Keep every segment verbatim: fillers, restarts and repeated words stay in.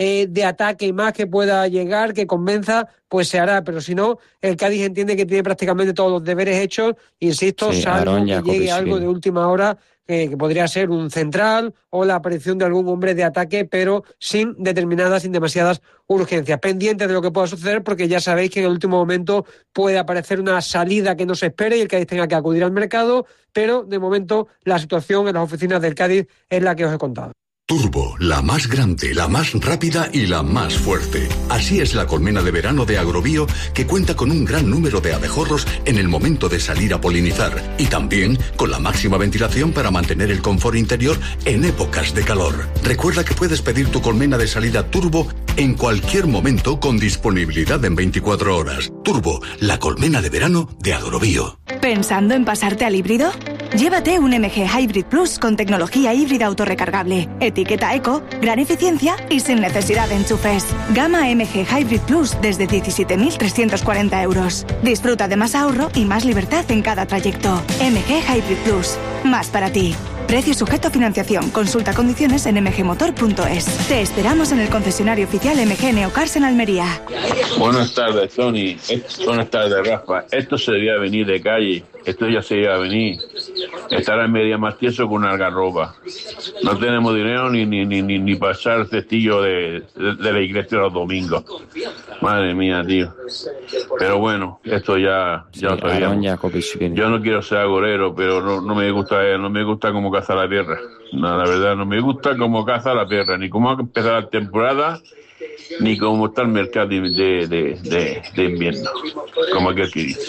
eh, de ataque más que pueda llegar, que convenza, pues se hará. Pero si no, el Cádiz entiende que tiene prácticamente todos los deberes hechos, insisto, sí, salvo Aaron, que Jacobi, llegue algo sí. de última hora, que, que podría ser un central o la aparición de algún hombre de ataque, pero sin determinadas, sin demasiadas urgencias. Pendientes de lo que pueda suceder, porque ya sabéis que en el último momento puede aparecer una salida que no se espere y el Cádiz tenga que acudir al mercado, pero de momento la situación en las oficinas del Cádiz es la que os he contado. Turbo, la más grande, la más rápida y la más fuerte. Así es la colmena de verano de Agrobio, que cuenta con un gran número de abejorros en el momento de salir a polinizar y también con la máxima ventilación para mantener el confort interior en épocas de calor. Recuerda que puedes pedir tu colmena de salida Turbo en cualquier momento con disponibilidad en veinticuatro horas. Turbo, la colmena de verano de Agrobio. ¿Pensando en pasarte al híbrido? Llévate un M G Hybrid Plus con tecnología híbrida autorrecargable, etiqueta eco, gran eficiencia y sin necesidad de enchufes. Gama M G Hybrid Plus desde diecisiete mil trescientos cuarenta euros. Disfruta de más ahorro y más libertad en cada trayecto. M G Hybrid Plus, más para ti. Precio sujeto a financiación. Consulta condiciones en m g motor punto es. Te esperamos en el concesionario oficial M G Neocars en Almería. Buenas tardes, Tony. Buenas tardes, Rafa. Esto se debía venir de calle. Esto ya se debía venir. Estar en Almería más tieso que una algarroba. No tenemos dinero ni ni ni ni, ni pasar el cestillo de, de, de la iglesia los domingos. Madre mía, tío. Pero bueno, esto ya ya Sí, lo sabíamos. Aaron, Jacobi, sí. Yo no quiero ser agorero, pero no, no me gusta no me gusta cómo caza la tierra. No, la verdad, no me gusta cómo caza la tierra, ni cómo empezar la temporada, ni cómo está el mercado de, de, de, de, de invierno, como aquel que dice.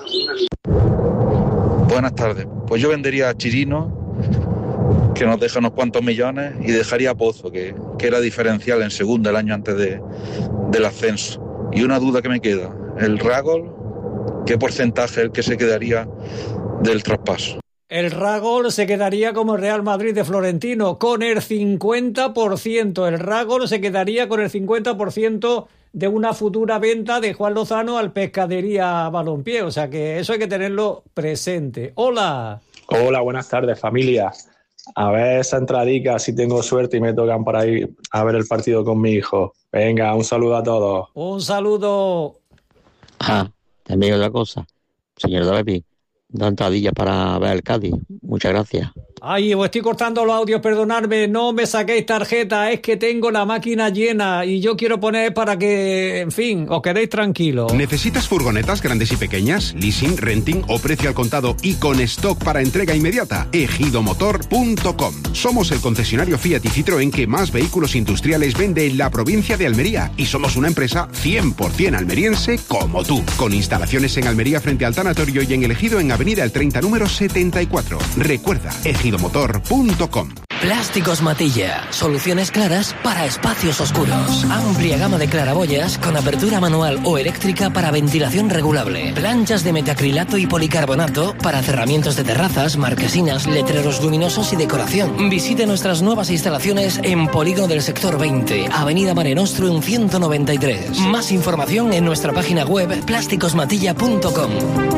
Buenas tardes. Pues yo vendería a Chirino, que nos deja unos cuantos millones, y dejaría a Pozo, que, que era diferencial en segunda el año antes de, del ascenso. Y una duda que me queda, el Ragol, ¿qué porcentaje es el que se quedaría del traspaso? El Ragol se quedaría como el Real Madrid de Florentino, con el cincuenta por ciento. El Ragol se quedaría con el cincuenta por ciento de una futura venta de Juan Lozano al Pescadería Balompié. O sea que eso hay que tenerlo presente. ¡Hola! Hola, buenas tardes, familia. A ver esa entradica, si tengo suerte y me tocan para ir a ver el partido con mi hijo. Venga, un saludo a todos. Un saludo. Ah, también otra cosa. Señor David, da entradilla para ver el Cádiz. Muchas gracias. Ay, os estoy cortando los audios, perdonadme, no me saquéis tarjeta, es que tengo la máquina llena y yo quiero poner para que, en fin, os quedéis tranquilos. ¿Necesitas furgonetas grandes y pequeñas, leasing, renting o precio al contado y con stock para entrega inmediata? ejido motor punto com. Somos el concesionario Fiat y Citroën que más vehículos industriales vende en la provincia de Almería y somos una empresa cien por ciento almeriense como tú, con instalaciones en Almería frente al tanatorio y en el Ejido en Avenida El treinta número setenta y cuatro. Recuerda, ejido motor punto com. Plásticos Matilla. Soluciones claras para espacios oscuros. Amplia gama de claraboyas con apertura manual o eléctrica para ventilación regulable. Planchas de metacrilato y policarbonato para cerramientos de terrazas, marquesinas, letreros luminosos y decoración. Visite nuestras nuevas instalaciones en Polígono del Sector veinte, Avenida Mare Nostrum ciento noventa y tres. Más información en nuestra página web plásticos matilla punto com.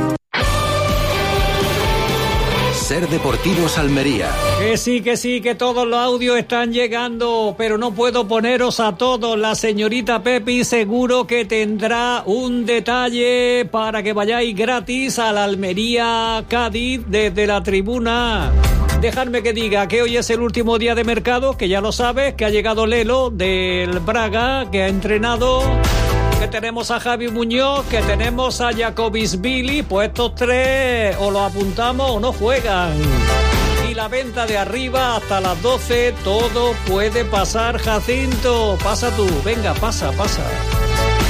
Ser Deportivos Almería. Que sí, que sí, que todos los audios están llegando, pero no puedo poneros a todos. La señorita Pepi seguro que tendrá un detalle para que vayáis gratis a la Almería Cádiz desde la tribuna. Dejadme que diga que hoy es el último día de mercado, que ya lo sabes, que ha llegado Lelo del Braga, que ha entrenado, que tenemos a Javi Muñoz, que tenemos a Jacobisvili, pues estos tres o los apuntamos o no juegan. Y la venta de arriba hasta las doce, todo puede pasar, Jacinto. Pasa tú, venga, pasa, pasa.